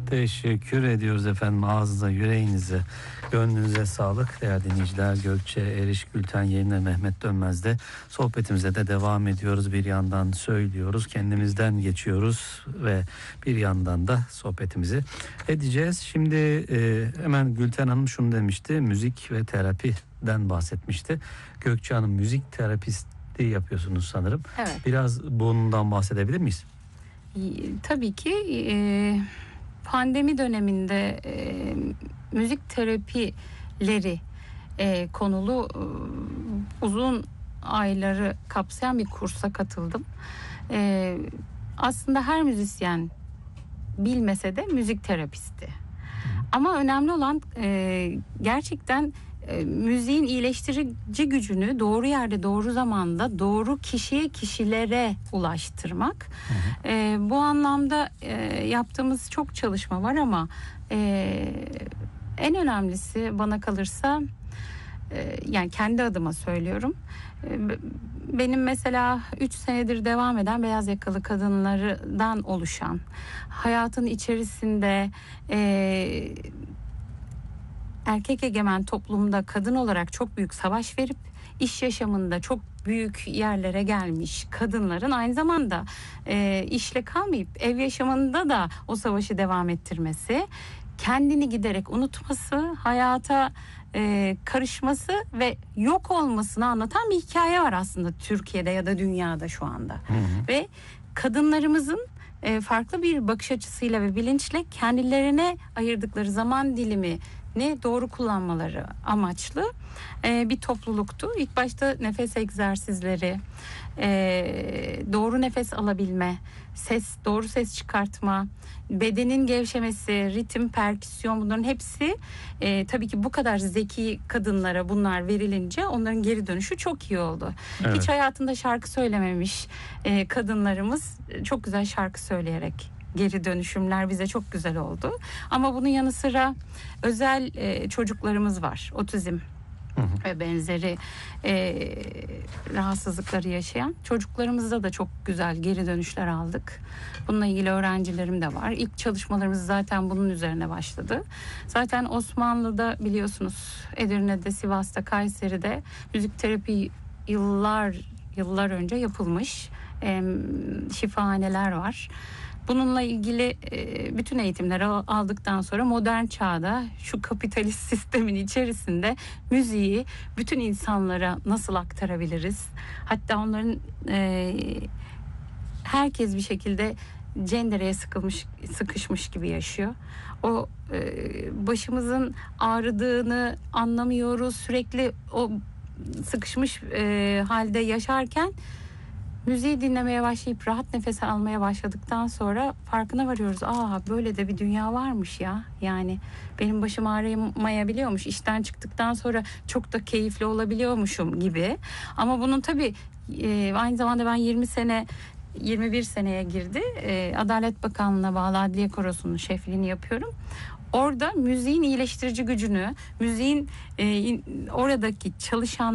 Teşekkür ediyoruz efendim. Ağzınıza, yüreğinize, gönlünüze sağlık. Değerli dinleyiciler, Gökçe Eriş, Gülten Yayın'la Mehmet Dönmez'de sohbetimize de devam ediyoruz. Bir yandan söylüyoruz, kendimizden geçiyoruz ve bir yandan da sohbetimizi edeceğiz. Şimdi hemen Gülten Hanım şunu demişti, müzik ve terapiden bahsetmişti. Gökçe Hanım müzik terapisti yapıyorsunuz sanırım. Evet. Biraz bundan bahsedebilir miyiz? Tabii ki pandemi döneminde müzik terapileri konulu uzun ayları kapsayan bir kursa katıldım. Aslında her müzisyen bilmese de müzik terapisti. Ama önemli olan gerçekten müziğin iyileştirici gücünü doğru yerde, doğru zamanda, doğru kişilere ulaştırmak. Bu anlamda yaptığımız çok çalışma var ama en önemlisi bana kalırsa, yani kendi adıma söylüyorum. Benim mesela 3 senedir devam eden beyaz yakalı kadınlardan oluşan, hayatın içerisinde erkek egemen toplumda kadın olarak çok büyük savaş verip iş yaşamında çok büyük yerlere gelmiş kadınların aynı zamanda işle kalmayıp ev yaşamında da o savaşı devam ettirmesi, kendini giderek unutması, hayata karışması ve yok olmasını anlatan bir hikaye var aslında Türkiye'de ya da dünyada şu anda. Ve kadınlarımızın farklı bir bakış açısıyla ve bilinçle kendilerine ayırdıkları zaman dilimi doğru kullanmaları amaçlı bir topluluktu. İlk başta nefes egzersizleri, doğru nefes alabilme, doğru ses çıkartma, bedenin gevşemesi, ritim, perküsyon, bunların hepsi tabii ki bu kadar zeki kadınlara bunlar verilince onların geri dönüşü çok iyi oldu. Evet. Hiç hayatında şarkı söylememiş kadınlarımız çok güzel şarkı söyleyerek geri dönüşümler bize çok güzel oldu. Ama bunun yanı sıra özel çocuklarımız var. Otizm ve benzeri rahatsızlıkları yaşayan çocuklarımızda da çok güzel geri dönüşler aldık. Bununla ilgili öğrencilerim de var. İlk çalışmalarımız zaten bunun üzerine başladı. Zaten Osmanlı'da biliyorsunuz, Edirne'de, Sivas'ta, Kayseri'de müzik terapi yıllar önce yapılmış şifahaneler var. Bununla ilgili bütün eğitimleri aldıktan sonra modern çağda şu kapitalist sistemin içerisinde müziği bütün insanlara nasıl aktarabiliriz? Hatta onların herkes bir şekilde cendereye sıkışmış gibi yaşıyor. O başımızın ağrıdığını anlamıyoruz. Sürekli o sıkışmış halde yaşarken müziği dinlemeye başlayıp rahat nefes almaya başladıktan sonra farkına varıyoruz. Böyle de bir dünya varmış ya. Yani benim başım ağrımayabiliyormuş. İşten çıktıktan sonra çok da keyifli olabiliyormuşum gibi. Ama bunun tabii aynı zamanda ben 21 seneye girdi. Adalet Bakanlığı'na bağlı Adliye Korosu'nun şefliğini yapıyorum. Orada müziğin iyileştirici gücünü, müziğin oradaki çalışan